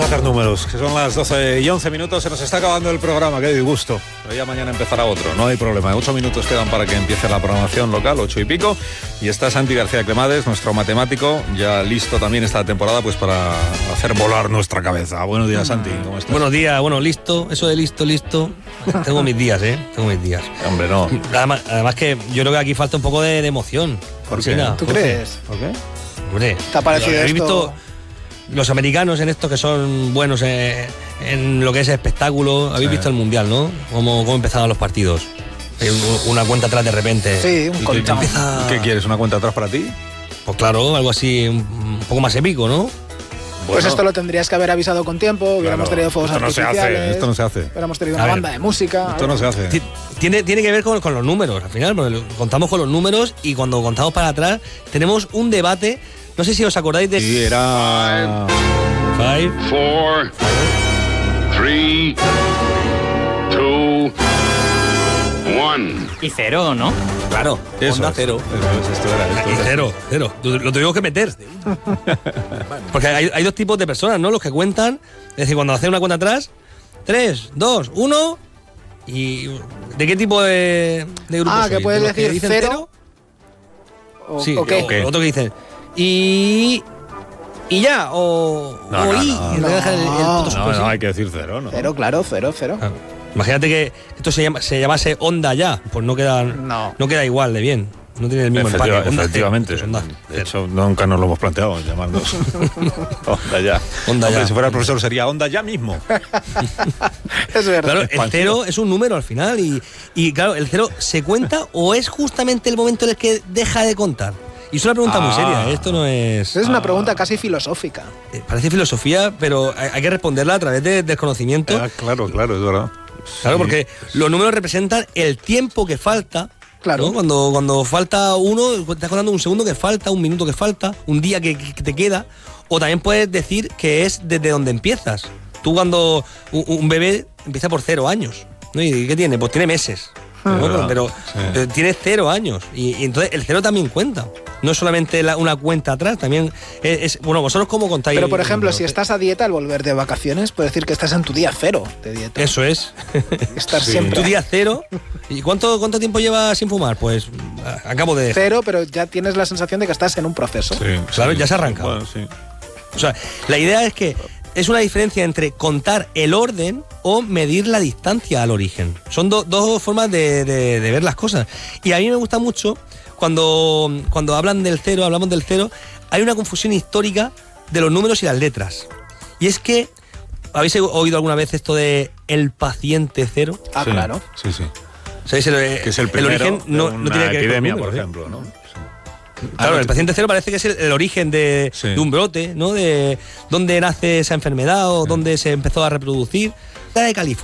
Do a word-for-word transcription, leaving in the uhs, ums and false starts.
hacer números, que son las doce y once minutos, se nos está acabando el programa, qué disgusto. Pero ya mañana empezará otro, no hay problema. ocho minutos quedan para que empiece la programación local, ocho y pico. Y está Santi García Cremades, nuestro matemático, ya listo también esta temporada pues para hacer volar nuestra cabeza. Buenos días, Santi, ¿cómo estás? Buenos días, bueno, listo, eso de listo, listo. Tengo mis días, ¿eh? Tengo mis días. Hombre, no. Además, además que yo creo que aquí falta un poco de, de emoción. ¿Por qué? Nada, ¿Tú Jorge. crees? ¿Por qué? Hombre, ¿Te ha parecido ¿habéis esto? visto los americanos en esto que son buenos en, en lo que es espectáculo? Habéis Sí. visto el mundial, ¿no? Cómo, cómo empezaban los partidos. Hay un- una cuenta atrás de repente. Sí, un ¿Y qué, contado. Empieza- ¿Qué quieres? ¿Una cuenta atrás para ti? Pues claro, algo así un, un poco más épico, ¿no? Pues Bueno, esto lo tendrías que haber avisado con tiempo, hubiéramos claro, tenido fuegos esto no se artificiales. hace, esto no se hace. Hubiéramos tenido A una ver, banda de música. Esto no se hace. Ti- Tiene, tiene que ver con, con los números, al final, porque contamos con los números y cuando contamos para atrás tenemos un debate. No sé si os acordáis de... Sí, era... Five. Four, three, two, one. Y cero, ¿no? Claro, Eso onda es, cero. eso es, esto era, esto Y era. cero, cero. Tú- Lo tengo que meter. Porque hay, hay dos tipos de personas, ¿no? Los que cuentan, es decir, cuando hacen una cuenta atrás, tres, dos, uno. ¿Y de qué tipo de, de grupo Ah, sois? que puedes ¿De los decir dicen cero? ¿O, Sí, o qué? o qué. otro que dicen. Y. Y ya, o. No, o no, y. no. y le dejan el- el puto No, susto No, así. no, hay que decir cero, ¿no? Cero, claro, cero, cero. Ah, imagínate que esto se, llama, se llamase onda ya, pues no queda, No. no queda igual de bien. No tiene el mismo Efectiva- empaque. Onda efectivamente. cero, onda De cero. hecho, nunca nos lo hemos planteado llamarnos Onda ya. Onda Hombre, ya. si fuera el profesor sería Onda ya mismo. Es verdad. Claro, el expansivo. cero es un número al final y, y claro, el cero se cuenta o es justamente el momento en el que deja de contar. Y es una pregunta muy Ah. seria, ¿eh? Esto no es... Es una pregunta casi filosófica. eh, Parece filosofía, pero hay, hay que responderla a través de desconocimiento. Ah, claro, claro, es verdad. Claro, Sí. porque los números representan el tiempo que falta. Claro. ¿no? Cuando, cuando falta uno, estás contando un segundo que falta, un minuto que falta, un día que, que te queda. O también puedes decir que es desde donde empiezas. Tú cuando un, un bebé empieza por cero años. ¿no? ¿Y qué tiene? Pues tiene meses. ¿no? verdad, Pero, sí. pero tiene cero años. Y, y entonces el cero también cuenta. No es solamente la- una cuenta atrás, también es, es- Bueno, vosotros cómo contáis. Pero, por ejemplo, si Pero- estás a dieta al volver de vacaciones, puedes decir que estás en tu día cero de dieta. Eso es. Estar Sí. siempre Tu día cero. ¿Y cuánto, cuánto tiempo llevas sin fumar? Pues a- acabo de dejar. cero, pero ya tienes la sensación de que estás en un proceso. Sí, Claro, sí. ya se ha arrancado. Bueno, sí. O sea, la idea es que es una diferencia entre contar el orden o medir la distancia al origen. Son do- dos formas de, de- de ver las cosas. Y a mí me gusta mucho cuando, cuando hablan del cero, hablamos del cero, hay una confusión histórica de los números y las letras. Y es que, ¿habéis oído alguna vez esto de el paciente cero? Ah, Sí, claro. Sí, sí. ¿Sabéis? El, Que es el primero origen no, de no una tiene que ver con epidemia, números, por ¿eh? ejemplo, ¿no? Sí. Claro, Ah, el paciente cero parece que es el, el origen de, Sí. de un brote, ¿no? De dónde nace esa enfermedad o dónde se empezó a reproducir. La de California.